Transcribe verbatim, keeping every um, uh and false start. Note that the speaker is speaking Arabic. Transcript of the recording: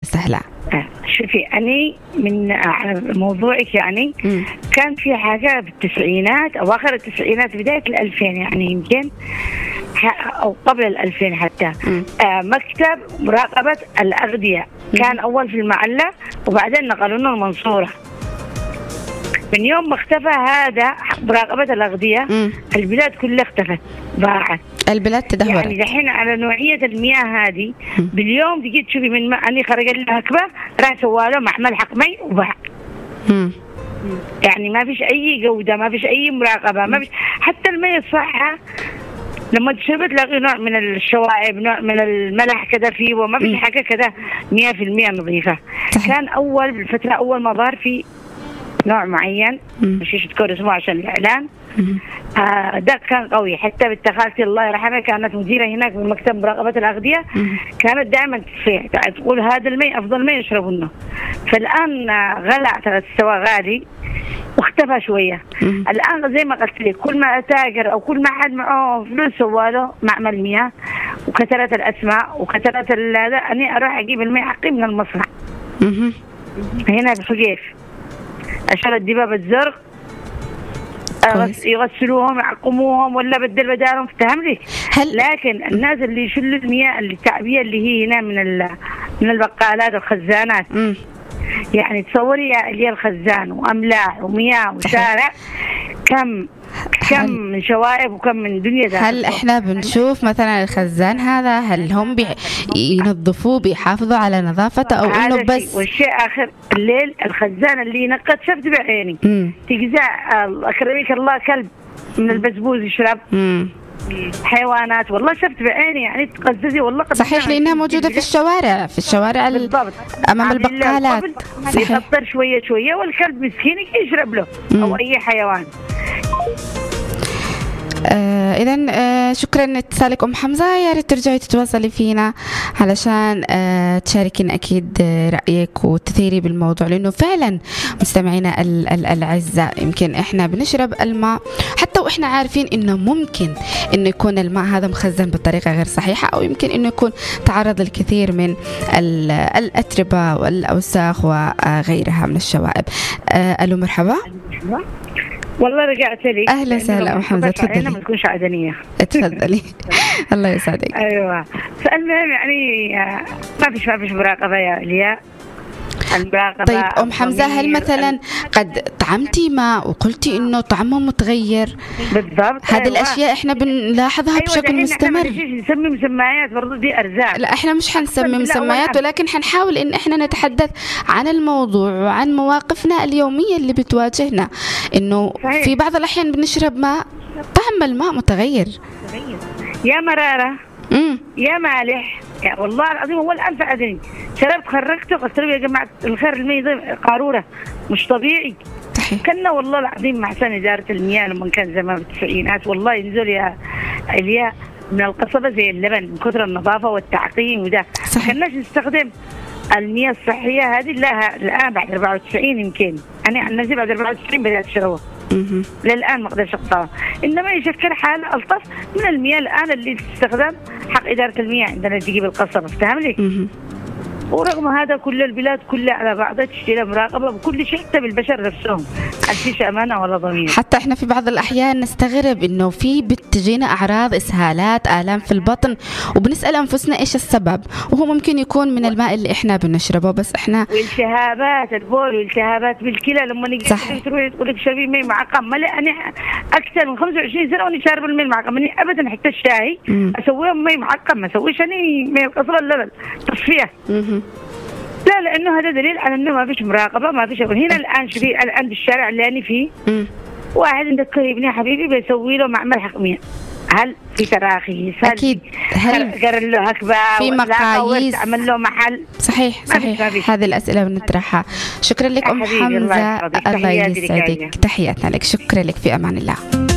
سهلة. شوفي أنا من موضوعك يعني م. كان في حاجة بالتسعينات أو آخر التسعينات بداية الألفين يعني يمكن أو قبل الألفين حتى آه مكتب مراقبة الأغذية كان أول في المعلة وبعدين نقلونا المنصورة. من يوم ما اختفى هذا مراقبة الأغذية م. البلاد كلها اختفت باعت البلاد تدهورت. يعني دحين على نوعية المياه هذه باليوم تجي تشوفي من ماء أني خرج لها هكبة راح سواله مع ملحق مي وباع. م. يعني ما فيش أي جودة ما فيش أي مراقبة ما فيش حتى المي الصحة لما تشرب تلاقي نوع من الشوائب نوع من الملح كذا فيه وما فيش حاجة كذا مية في المية نظيفة. كان أول بالفترة أول ما ظهر في نوع معين مش يذكر اسمه عشان الإعلان آه ده كان قوي. حتى بنت خالتي الله يرحمها كانت مديرة هناك في مكتب مراقبة الأغذية كانت دائما تسيح تقول هذا الماء أفضل ماء يشربونه. فالآن غلى استوى غالي واختفى شوية. الآن زي ما قلت لك كل ما تاجر أو كل ما حد معه فلوس سواله معمل مياه وكثرت الأسماء وكثرت هذا أنا أروح أجيب الماء حقي من المصنع هنا بحجيف عشان الدبابة الزرق يغسلوهم يعقموهم ولا بدل بدالهم تفهم لي. لكن الناس اللي يشلوا المياه اللي التعبية اللي هي هنا من من البقالات والخزانات م. يعني تصوري اللي الخزان وأملاح ومياه وشارع كم كم من شوائب وكم من دنيا ذا. هل احنا بنشوف مثلا الخزان هذا هل هم بي ينظفوه بيحافظوا على نظافته او انه بس؟ والشيء اخر الليل الخزان اللي نقت شفت بعيني تجزع اكرمك الله كلب من البسبوس يشرب مم. حيوانات والله شفت بعيني يعني تقززي والله صحيح لانها موجوده في الشوارع في الشوارع بالضبط امام البقالات يخطر شويه شويه والكلب مسكين يشرب له مم. او اي حيوان. آه إذن آه شكرا لاتصالك أم حمزة. يا ريت ترجعي تتواصلي فينا علشان آه تشاركين أكيد آه رأيك وتثيري بالموضوع لأنه فعلا مستمعينا الأعزاء يمكن إحنا بنشرب الماء حتى وإحنا عارفين إنه ممكن إنه يكون الماء هذا مخزن بطريقة غير صحيحة أو يمكن إنه يكون تعرض للكثير من الأتربة والأوساخ وغيرها من الشوائب. آه ألو مرحبا. والله رجعت لي. أهلا وسهلا أم حمزة تفضلي. أنا ما تكونش عدنية. تفضلي. الله يسعدك. أيوة. فالمهم يعني ما فيش ما فيش مراقبة يا ليا. المراقبة. طيب أم حمزة هل مثلا قد طعمتي ماء وقلتي إنه طعمه متغير؟ بالضبط. هذه أيوة. الأشياء إحنا بنلاحظها أيوة بشكل مستمر. إحنا نسمي مسميات برضو دي أرزاق. لا إحنا مش حنسمي مسميات ولكن حنحاول إن إحنا نتحدث عن الموضوع وعن مواقفنا اليومية اللي بتواجهنا إنه صحيح. في بعض الأحيان بنشرب ماء طعم الماء متغير. يا مرارة. امم يا مالح يا والله العظيم هو الآن فعدني شربت خرجته قلت له يا جماعة الخير المي قارورة مش طبيعي. صحيح. كنا والله العظيم مع سنة إدارة المياه لما كان زمان في التسعينات والله ينزل يا الياء من القصبة زي اللبن من كثر النظافة والتعقيم وده. كناش نستخدم المياه الصحية هذه لها الآن بعد أربعة وتسعين يمكن أنا عن نفسي بعد أربعة وتسعين بدأت أشربها. للآن ما أقدرش أقطعها إنما يشكل حالة ألطف من المياه الآن اللي تستخدم حق إدارة المياه عندنا تجيب القصبة فاهم لي. ورغم هذا كل البلاد كلها على بعضها تشتري مراقبة بكل شيء حتى بالبشر نفسهم هل فيش أمانة ولا ضمير. حتى إحنا في بعض الأحيان نستغرب إنه في بتجينا أعراض إسهالات آلام في البطن وبنسأل أنفسنا إيش السبب وهو ممكن يكون من الماء اللي إحنا بنشربه بس إحنا والتهابات البول والتهابات بالكلى لما نيجي تروحي تقول لك شربي ماء معقم ما أنا أكثر من خمسة وعشرين سنة وأنا شارب الماء المعقم أنا أبدا حتى الشاي أسويه ماء معقم ما أسويش أنا ماء القصبة اللبن تصفية. لا لأنه هذا دليل على أنه ما فيش مراقبة ما فيش. هنا الآن شوفي الآن بالشارع اللي أنا فيه واحد عندك ابني حبيبي بيسوي له معمل حقمية هل في تراخيص أكيد هل قرر له هكبة في مقاييس عمل له محل صحيح صحيح هذه الأسئلة بنطرحها. شكرا لك أم حمزة الله يسعدك تحياتنا لك شكرا لك في أمان الله.